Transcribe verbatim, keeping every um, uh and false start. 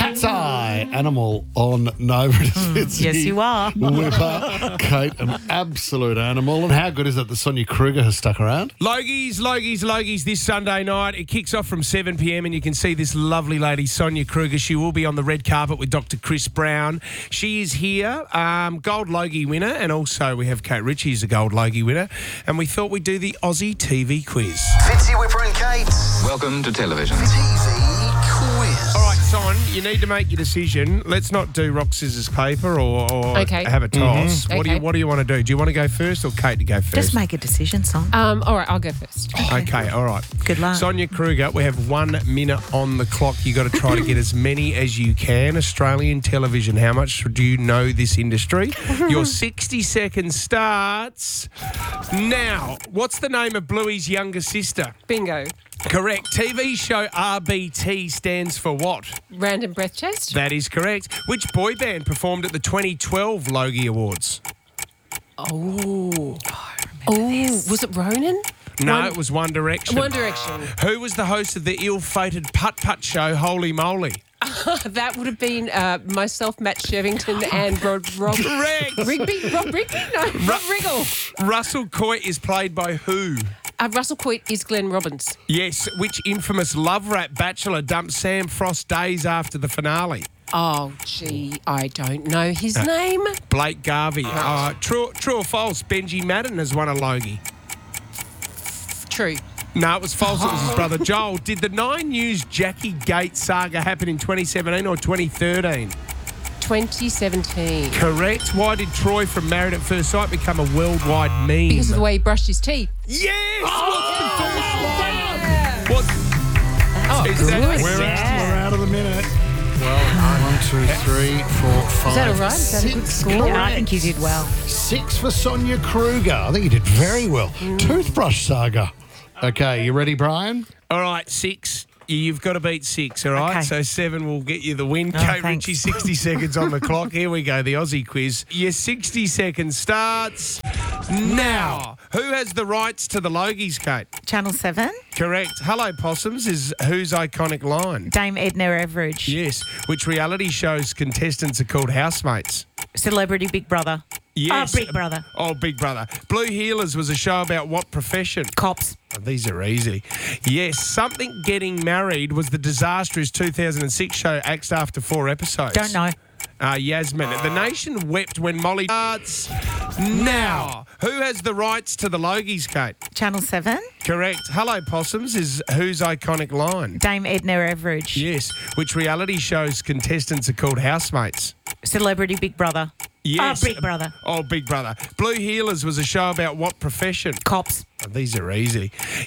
Cat's Eye, Animal on Nova. Mm, yes, you are. Whipper, Kate, an absolute animal. And how good is it that Sonia Kruger has stuck around? Logies, Logies, Logies this Sunday night. It kicks off from seven p.m. and you can see this lovely lady, Sonia Kruger. She will be on the red carpet with Doctor Chris Brown. She is here, um, Gold Logie winner, and also we have Kate Ritchie, who's a Gold Logie winner. And we thought we'd do the Aussie T V quiz. Fitzy, Whipper and Kate. Welcome to television. T V quiz. All right, Son, you need to make your decision. Let's not do rock, scissors, paper or, or Okay. have a toss. Mm-hmm. What do you Okay. What do you want to do? Do you want to go first or Kate to go first? Just make a decision, son. Um, all right, I'll go first. Okay, all right. Good luck. Sonia Kruger, we have one minute on the clock. You got to try to get as many as you can. Australian television, how much do you know this industry? Your sixty seconds starts now. What's the name of Bluey's younger sister? Bingo. Correct. T V show R B T stands for what? Random breath chest. That is correct. Which boy band performed at the twenty twelve Logie Awards? Oh. Oh, was it Ronan? No, One- it was One Direction. One Direction. Who was the host of the ill-fated putt-putt show Holy Moly? That would have been uh, myself, Matt Shevington, and Rob, Rob Correct. Rigby. Rob Rigby? No, Rob Riggle. Russell Coight is played by who? Uh, Russell Coight is Glenn Robbins. Yes, which infamous love rap bachelor dumped Sam Frost days after the finale? Oh, gee, I don't know his name. Blake Garvey. Uh, true, true or false? Benji Madden has won a Logie. True. No, it was false. It was his brother Joel. Did the Nine News Jackie Gates saga happen in twenty seventeen or twenty thirteen? twenty seventeen. Correct. Why did Troy from Married at First Sight become a worldwide meme? Because of the way he brushed his teeth. Yes! Yeah. What's the first one? Oh, Is good. that- We're, Yeah. we're out of the minute. Well, one, two, three, four, five. Is that all right? Is that a good six score? Yeah, I think you did well. Six for Sonia Kruger. I think you did very well. Toothbrush saga. Okay, you ready, Brian? All right, six. You've got to beat six, all right? Okay. So seven will get you the win. Oh, Kate thanks. Ritchie, sixty seconds on the clock. Here we go, the Aussie quiz. Your sixty seconds starts now. Who has the rights to the Logies, Kate? Channel seven, Correct. Hello, Possums is whose iconic line? Dame Edna Everage. Yes. Which reality shows contestants are called housemates? Celebrity Big Brother. Yes. Oh, Big Brother. Oh, Big Brother. Blue Healers was a show about what profession? Cops. Oh, these are easy. Yes, Something Getting Married was the disastrous two thousand six show axed after four episodes. Don't know. Uh, Yasmin. The nation wept when Molly starts now. Who has the rights to the Logies, Kate? Channel seven, Correct. Hello, Possums is whose iconic line? Dame Edna Everage. Yes. Which reality shows contestants are called housemates? Celebrity Big Brother. Yes. Oh, Big Brother. Oh, Big Brother. Blue Healers was a show about what profession? Cops. Oh, these are easy.